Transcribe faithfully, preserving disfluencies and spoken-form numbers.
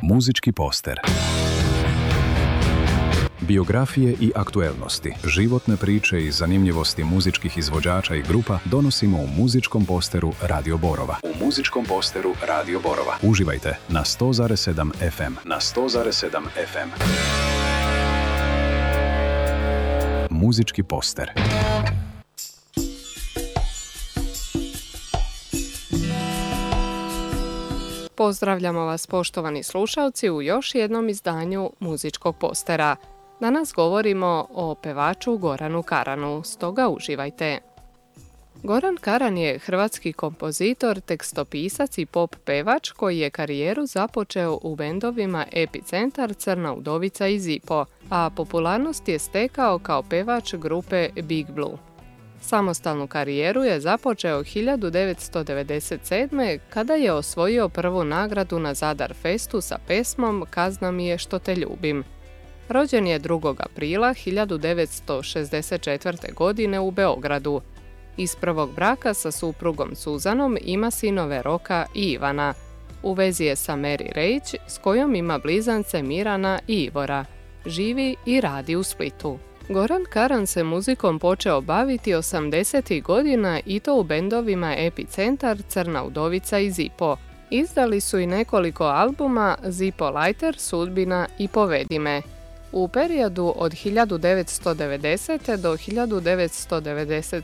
Muzički poster. Biografije i aktuelnosti, životne priče i zanimljivosti muzičkih izvođača i grupa donosimo u muzičkom posteru Radio Borova. U muzičkom posteru Radio Borova. Uživajte na sto zarez sedam ef em. Na sto zarez sedam ef em. Muzički poster. Pozdravljamo vas, poštovani slušalci, u još jednom izdanju muzičkog postera. Danas govorimo o pevaču Goranu Karanu, stoga uživajte. Goran Karan je hrvatski kompozitor, tekstopisac i pop pevač koji je karijeru započeo u bendovima Epicentar, Crna udovica i Zipo, a popularnost je stekao kao pevač grupe Big Blue. Samostalnu karijeru je započeo hiljadu devetsto devedeset sedme. kada je osvojio prvu nagradu na Zadar Festu sa pesmom Kazna mi je što te ljubim. Rođen je drugog aprila hiljadu devetsto šezdeset četvrte. godine u Beogradu. Iz prvog braka sa suprugom Suzanom ima sinove Roka i Ivana. U vezi je sa Mary Rejć, s kojom ima blizance Mirana i Ivora. Živi i radi u Splitu. Goran Karan se muzikom počeo baviti osamdesetih godina i to u bendovima Epicentar, Crna udovica i Zipo. Izdali su i nekoliko albuma Zipo Lighter, Sudbina i Povedi me. U periodu od hiljadu devetsto devedesete. do hiljadu devetsto devedeset